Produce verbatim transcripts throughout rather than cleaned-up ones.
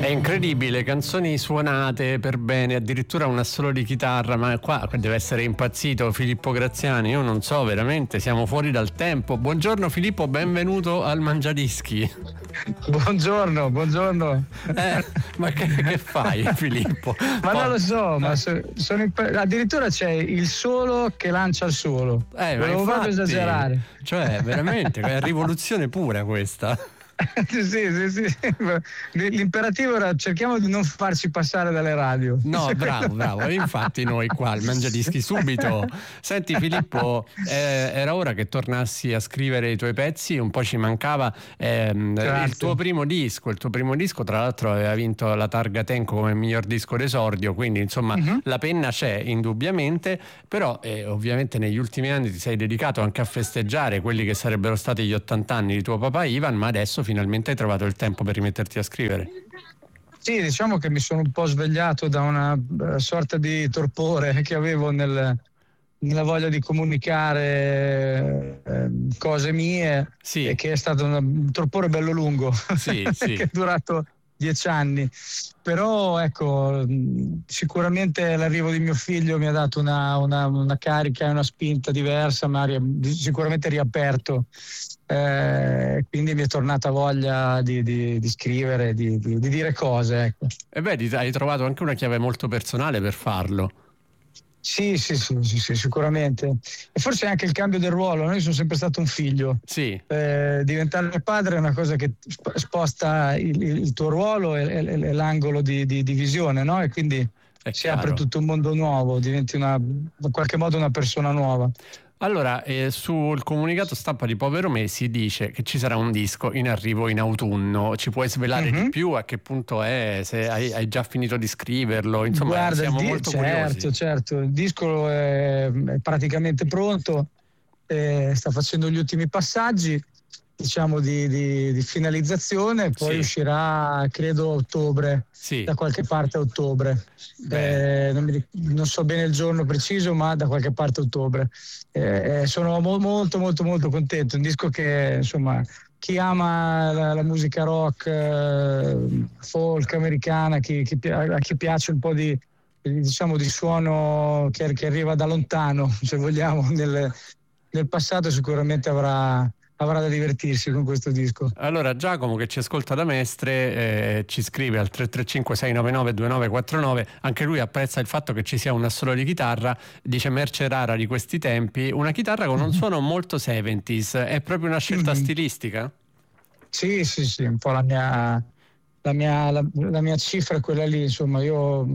È incredibile, canzoni suonate per bene, addirittura un assolo di chitarra, ma qua deve essere impazzito Filippo Graziani, io non so, veramente siamo fuori dal tempo. Buongiorno Filippo, benvenuto al Mangiadischi. Buongiorno, buongiorno. Eh, ma che, che fai Filippo? Ma Poi... non lo so, ma so, sono imp- addirittura c'è il solo che lancia il solo. Eh, Volevo proprio esagerare. Cioè, veramente, è rivoluzione pura questa. sì, sì, sì. L'imperativo era cerchiamo di non farci passare dalle radio. No, bravo, bravo. E infatti noi qua al Mangiadischi subito. Senti Filippo, eh, era ora che tornassi a scrivere i tuoi pezzi, un po' ci mancava ehm, il tuo primo disco. Il tuo primo disco, tra l'altro, aveva vinto la Targa Tenco come miglior disco d'esordio, quindi insomma uh-huh. la penna c'è indubbiamente, però eh, ovviamente negli ultimi anni ti sei dedicato anche a festeggiare quelli che sarebbero stati gli ottanta anni di tuo papà Ivan, ma adesso finalmente hai trovato il tempo per rimetterti a scrivere. Sì, diciamo che mi sono un po' svegliato da una uh, sorta di torpore che avevo nel, nella voglia di comunicare eh, cose mie, sì. e che è stato un, un torpore bello lungo, sì, sì. che è durato dieci anni. Però ecco, sicuramente l'arrivo di mio figlio mi ha dato una, una, una carica e una spinta diversa, ma ha sicuramente riaperto. Eh, quindi mi è tornata voglia di, di, di scrivere, di, di, di dire cose, ecco. E beh, hai trovato anche una chiave molto personale per farlo. Sì, sì, sì, sì, sì, sicuramente. E forse anche il cambio del ruolo. Noi sono sempre stato un figlio. Sì. Eh, diventare padre è una cosa che sposta il, il tuo ruolo e, e, e l'angolo di, di, di visione, no? E quindi è si chiaro. apre tutto un mondo nuovo, diventi una, in qualche modo una persona nuova. Allora, eh, sul comunicato stampa di Povero Me si dice che ci sarà un disco in arrivo in autunno. Ci puoi svelare uh-huh. di più? A che punto è? Se hai, hai già finito di scriverlo? Insomma, Guarda, siamo di- molto certo, curiosi. certo. Il disco è, è praticamente pronto, eh, sta facendo gli ultimi passaggi, diciamo di, di, di finalizzazione, poi sì. uscirà credo a ottobre, sì. da qualche parte a ottobre. Eh, non, mi, non so bene il giorno preciso, ma da qualche parte a ottobre. Eh, sono mo- molto molto molto contento. Un disco che insomma chi ama la, la musica rock, eh, folk americana, chi, chi, a chi piace un po' di diciamo di suono che, che arriva da lontano, se vogliamo, nel, nel passato, sicuramente avrà avrà da divertirsi con questo disco. Allora Giacomo, che ci ascolta da Mestre, eh, ci scrive al tre tre cinque sei nove nove due nove quattro nove, anche lui apprezza il fatto che ci sia un assolo di chitarra, dice merce rara di questi tempi, una chitarra con un suono molto seventies, è proprio una scelta mm-hmm. stilistica? Sì, sì, sì, un po' la mia la mia, la, la mia cifra è quella lì, insomma, io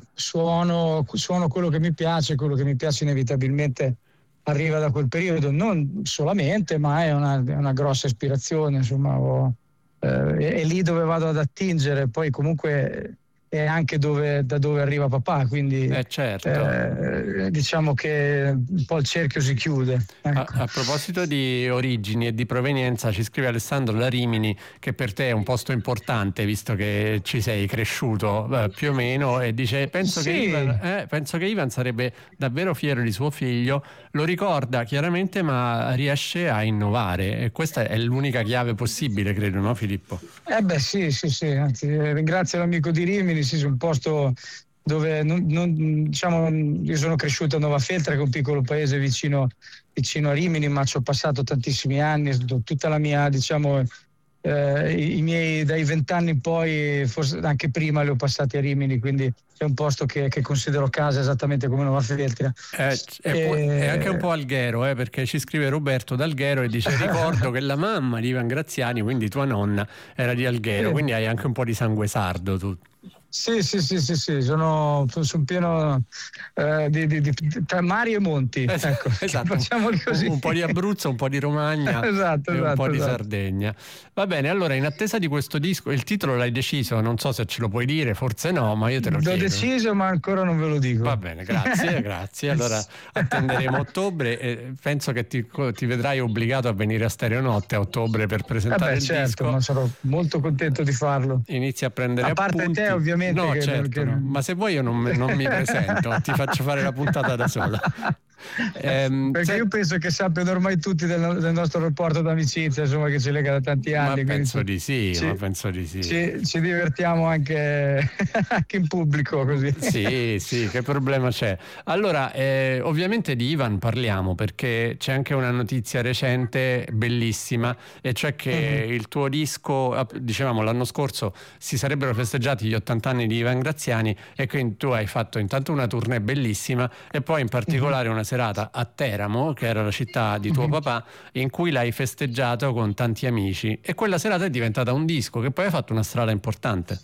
suono, suono quello che mi piace, quello che mi piace inevitabilmente arriva da quel periodo, non solamente, ma è una, è una grossa ispirazione, insomma, ho, eh, è, è lì dove vado ad attingere, poi comunque è anche dove, da dove arriva papà, quindi eh certo. eh, diciamo che un po' il cerchio si chiude. Ecco. A, a proposito di origini e di provenienza, ci scrive Alessandro da Rimini che per te è un posto importante visto che ci sei cresciuto eh, più o meno, e dice penso, sì. che Ivan, eh, penso che Ivan sarebbe davvero fiero di suo figlio, lo ricorda chiaramente ma riesce a innovare, e questa è l'unica chiave possibile, credo, no Filippo? Eh beh sì, sì, sì, anzi ringrazio l'amico di Rimini, sì, su un posto dove non, non, diciamo, io sono cresciuto a Nova Feltre, che è un piccolo paese vicino, vicino a Rimini, ma ci ho passato tantissimi anni, tutta la mia, diciamo, eh, i, i miei dai vent'anni in poi, forse anche prima li ho passati a Rimini, quindi è un posto che, che considero casa esattamente come Nova Feltre. Eh, è, e... è anche un po' Alghero, eh, perché ci scrive Roberto d'Alghero e dice ricordo che la mamma di Ivan Graziani, quindi tua nonna, era di Alghero, quindi hai anche un po' di sangue sardo tu. Sì, sì, sì, sì, sì, sono, sono pieno eh, di, di, di, tra mari e monti, es- ecco, esatto. facciamoli così. Un, un po' di Abruzzo, un po' di Romagna esatto, e esatto, un po' di esatto. Sardegna. Va bene, allora in attesa di questo disco, il titolo l'hai deciso, non so se ce lo puoi dire, forse no, ma io te lo L'ho chiedo. L'ho deciso, ma ancora non ve lo dico. Va bene, grazie, grazie. Allora attenderemo ottobre e penso che ti, ti vedrai obbligato a venire a Stereonotte a ottobre per presentare eh beh, il certo, disco. Ma sarò molto contento di farlo. Inizi a prendere a parte appunti. te, ovviamente. No, che, certo, che... no. Ma se vuoi io non, non mi presento, ti faccio fare la puntata da sola. ehm, perché se... io penso che sappiano ormai tutti del, del nostro rapporto d'amicizia, insomma, che ci lega da tanti anni. Ma penso ci, di sì, ci, ma penso di sì. Ci, ci divertiamo anche, anche in pubblico così. Sì, sì, che problema c'è? Allora, eh, ovviamente di Ivan parliamo perché c'è anche una notizia recente bellissima, e cioè che uh-huh. il tuo disco, dicevamo l'anno scorso si sarebbero festeggiati gli ottanta anni di Ivan Graziani, e quindi tu hai fatto intanto una tournée bellissima e poi in particolare uh-huh. una serata a Teramo, che era la città di tuo uh-huh. papà, in cui l'hai festeggiato con tanti amici, e quella serata è diventata un disco che poi ha fatto una strada importante.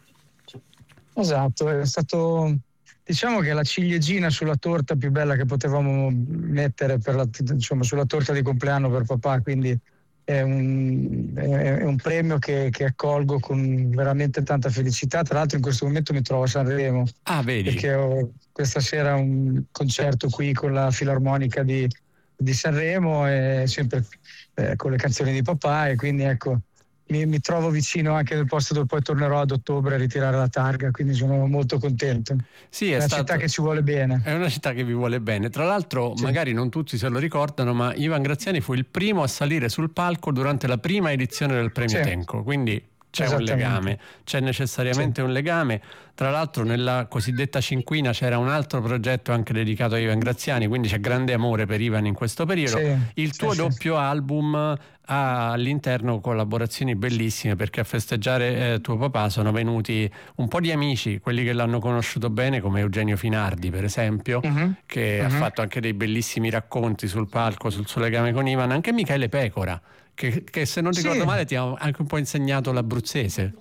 Esatto, è stato, diciamo che la ciliegina sulla torta più bella che potevamo mettere per la, insomma, sulla torta di compleanno per papà, quindi è un, è un premio che, che accolgo con veramente tanta felicità. Tra l'altro in questo momento mi trovo a Sanremo. Ah, vedi? Perché ho questa sera un concerto qui con la Filarmonica di, di Sanremo, e sempre eh, con le canzoni di papà, e quindi ecco mi, mi trovo vicino anche nel posto dove poi tornerò ad ottobre a ritirare la targa, quindi sono molto contento. Sì, è, è una stato, città che ci vuole bene. È una città che vi vuole bene. Tra l'altro, sì. magari non tutti se lo ricordano, ma Ivan Graziani fu il primo a salire sul palco durante la prima edizione del Premio sì. Tenco, quindi c'è un legame, c'è necessariamente sì. un legame. Tra l'altro nella cosiddetta cinquina c'era un altro progetto anche dedicato a Ivan Graziani, quindi c'è grande amore per Ivan in questo periodo. Sì. Il tuo sì, doppio sì. album ha all'interno collaborazioni bellissime, perché a festeggiare eh, tuo papà sono venuti un po' di amici, quelli che l'hanno conosciuto bene, come Eugenio Finardi per esempio, uh-huh. che uh-huh. ha fatto anche dei bellissimi racconti sul palco sul suo legame con Ivan, anche Michele Pecora, Che, che se non ricordo sì. male ti ha anche un po' insegnato l'abruzzese.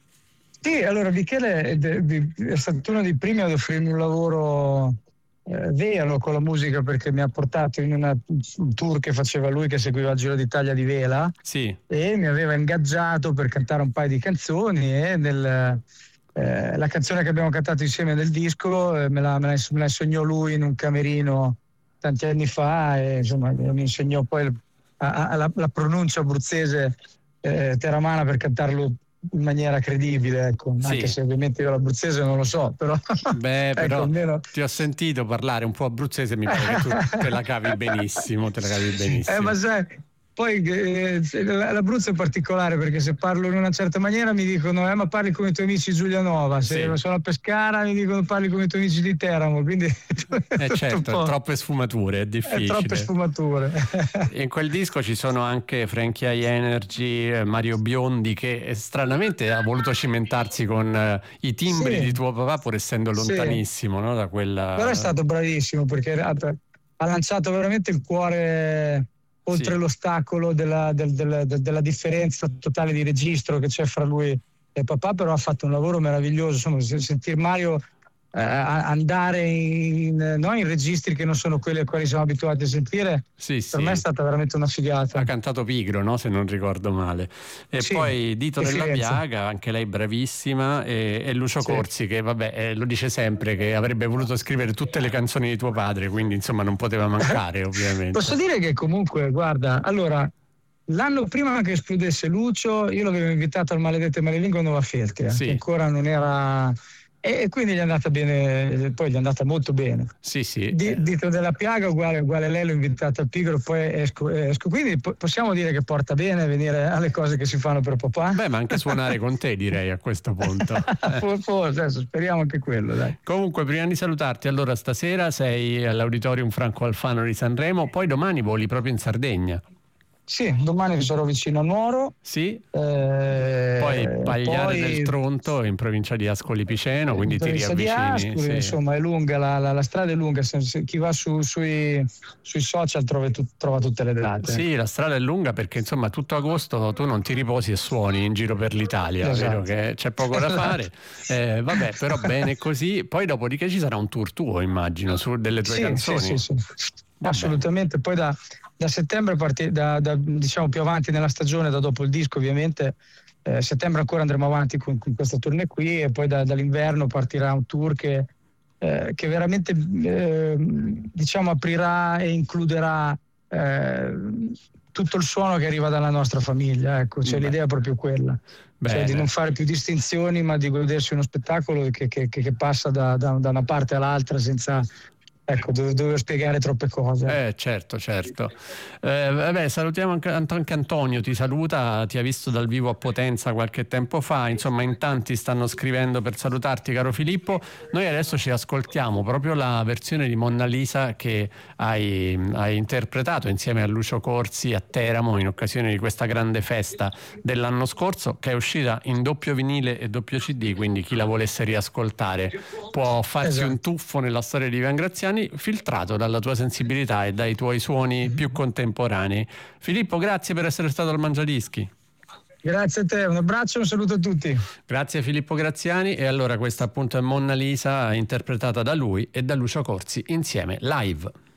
Sì, allora Michele è, è stato uno dei primi ad offrirmi un lavoro eh, vero con la musica, perché mi ha portato in una, un tour che faceva lui, che seguiva il Giro d'Italia di vela, sì. e mi aveva ingaggiato per cantare un paio di canzoni, e nel, eh, la canzone che abbiamo cantato insieme nel disco eh, me, la, me, la, me la insegnò lui in un camerino tanti anni fa, e insomma mi insegnò poi il la, la pronuncia abruzzese eh, teramana per cantarlo in maniera credibile, ecco. Sì. Anche se ovviamente io l'abruzzese non lo so, però beh ecco, però almeno... ti ho sentito parlare un po' abruzzese, mi pare che tu te la cavi benissimo te la cavi benissimo eh, ma sai, poi eh, l'Abruzzo è particolare, perché se parlo in una certa maniera mi dicono eh, ma parli come i tuoi amici di Giulianova, se sì. sono a Pescara mi dicono parli come i tuoi amici di Teramo, quindi eh certo, troppe sfumature, è difficile. È troppe sfumature. In quel disco ci sono anche Frankie High Energy, Mario Biondi, che stranamente ha voluto cimentarsi con uh, i timbri sì. di tuo papà, pur essendo lontanissimo sì. no, da quella... Però è stato bravissimo, perché ha, ha lanciato veramente il cuore oltre sì. l'ostacolo della, del, del, del, della differenza totale di registro che c'è fra lui e papà, però ha fatto un lavoro meraviglioso. Insomma, sentire Mario eh, andare in, no, in registri che non sono quelli ai quali siamo abituati a sentire, sì, per sì. me è stata veramente una figata. Ha cantato Pigro, no? Se non ricordo male. E sì, poi Dito della Piaga, anche lei bravissima, e, e Lucio sì. Corsi, che vabbè eh, lo dice sempre che avrebbe voluto scrivere tutte le canzoni di tuo padre, quindi insomma non poteva mancare ovviamente. Posso dire che comunque, guarda, allora l'anno prima che esplodesse Lucio io l'avevo invitato al Maledetto Malelingo a Nova Feltria, sì. che ancora non era... e quindi gli è andata bene, poi gli è andata molto bene. Sì, sì. D- Dito della Piaga uguale, uguale lei, l'ho invitata al Pigro, poi esco, esco. Quindi po- possiamo dire che porta bene venire alle cose che si fanno per papà. Beh, ma anche suonare con te, direi, a questo punto. eh. Forse, adesso speriamo anche quello, dai. Comunque, prima di salutarti, allora stasera sei all'Auditorium Franco Alfano di Sanremo, poi domani voli proprio in Sardegna. Sì, domani sarò vicino a Nuoro. Sì. Eh, poi Pagliare poi, del Tronto in provincia di Ascoli Piceno, quindi ti riavvicini. Ascoli, sì. Insomma, è lunga, la, la, la strada è lunga. Se, se, chi va su, sui, sui social trova, tu, trova tutte le date. Sì, la strada è lunga, perché insomma tutto agosto tu non ti riposi e suoni in giro per l'Italia, esatto. Vero che c'è poco da fare. Eh, vabbè, però bene così. Poi dopodiché ci sarà un tour tuo, immagino, su delle tue sì, canzoni. Sì, sì, sì. Assolutamente. Poi da Da settembre, parti, da, da, diciamo più avanti nella stagione, da dopo il disco ovviamente, eh, settembre ancora andremo avanti con, con questa tournée qui, e poi da, dall'inverno partirà un tour che, eh, che veramente eh, diciamo aprirà e includerà eh, tutto il suono che arriva dalla nostra famiglia, ecco, cioè, l'idea è proprio quella. Bene. Cioè di non fare più distinzioni, ma di godersi uno spettacolo che, che, che passa da, da, da una parte all'altra senza ecco, dove, dovevo spiegare troppe cose. Eh, certo, certo. Eh, vabbè, salutiamo anche, anche Antonio, ti saluta, ti ha visto dal vivo a Potenza qualche tempo fa, insomma in tanti stanno scrivendo per salutarti, caro Filippo. Noi adesso ci ascoltiamo proprio la versione di Monna Lisa che hai, hai interpretato insieme a Lucio Corsi a Teramo in occasione di questa grande festa dell'anno scorso, che è uscita in doppio vinile e doppio C D, quindi chi la volesse riascoltare può farsi esatto. un tuffo nella storia di Ivan Graziani, filtrato dalla tua sensibilità e dai tuoi suoni più contemporanei. Filippo, grazie per essere stato al Mangiadischi. Grazie a te, un abbraccio e un saluto a tutti. Grazie Filippo Graziani. E allora questa appunto è Monna Lisa interpretata da lui e da Lucio Corsi insieme live.